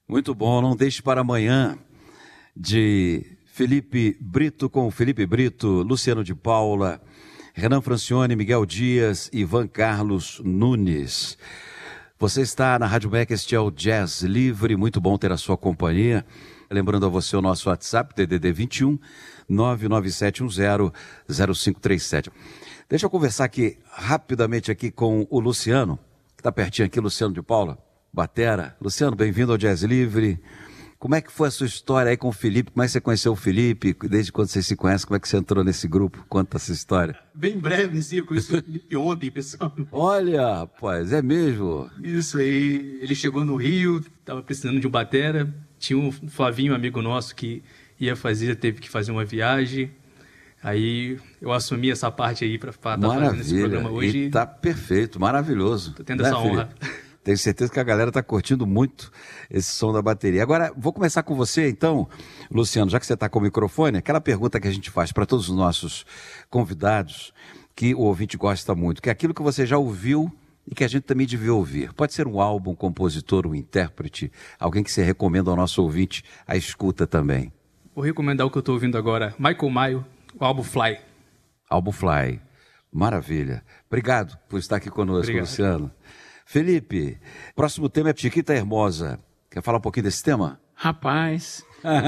Muito bom, Não Deixe para Amanhã, de Felipe Brito com Felipe Brito, Luciano de Paula, Renan Francione, Miguel Dias e Ivan Carlos Nunes. Você está na Rádio MEC, este é o Jazz Livre, muito bom ter a sua companhia. Lembrando a você o nosso WhatsApp, DDD 21 99710 0537. Deixa eu conversar aqui rapidamente aqui com o Luciano, que está pertinho aqui, Luciano de Paula, batera. Luciano, bem-vindo ao Jazz Livre. Como é que foi a sua história aí com o Felipe? Como é que você conheceu o Felipe? Desde quando você se conhece, como é que você entrou nesse grupo? Conta essa história. Bem breve, sim, eu conheci o Felipe ontem, pessoal. Olha, rapaz, é mesmo? Isso aí, ele chegou no Rio, estava precisando de um batera. Tinha um Flavinho, amigo nosso, que ia fazer, teve que fazer uma viagem. Aí eu assumi essa parte aí para estar fazendo esse programa hoje. E tá perfeito, maravilhoso. Tô tendo essa honra. Tenho certeza que a galera está curtindo muito esse som da bateria. Agora, vou começar com você, então, Luciano, já que você está com o microfone, aquela pergunta que a gente faz para todos os nossos convidados, que o ouvinte gosta muito, que é aquilo que você já ouviu e que a gente também devia ouvir. Pode ser um álbum, um compositor, um intérprete, alguém que você recomenda ao nosso ouvinte a escuta também. Vou recomendar o que eu estou ouvindo agora, Michael Mayo, o álbum Fly. Álbum Fly, maravilha. Obrigado por estar aqui conosco, Luciano. Felipe, próximo tema é Chiquita Hermosa. Quer falar um pouquinho desse tema? Rapaz.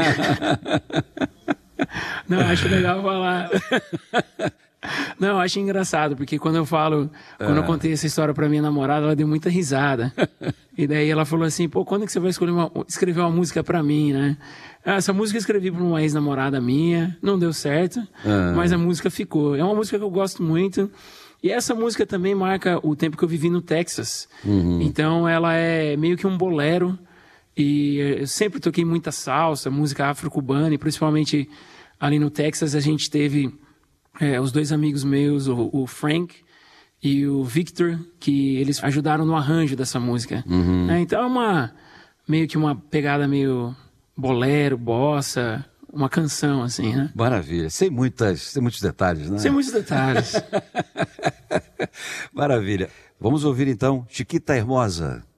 Não, acho legal falar. Não, acho engraçado, porque quando eu eu contei essa história pra minha namorada, ela deu muita risada. E daí ela falou assim, pô, quando que você vai escrever uma música pra mim, né? Essa música eu escrevi pra uma ex-namorada minha, não deu certo, mas a música ficou. É uma música que eu gosto muito. E essa música também marca o tempo que eu vivi no Texas. Então ela é meio que um bolero. E eu sempre toquei muita salsa, música afro-cubana. E principalmente ali no Texas a gente teve os dois amigos meus, o Frank e o Victor, que eles ajudaram no arranjo dessa música. Então é meio que uma pegada meio bolero, bossa, uma canção assim, né? Maravilha, sem muitos detalhes, né? Sem muitos detalhes. Maravilha. Vamos ouvir então Chiquita Hermosa.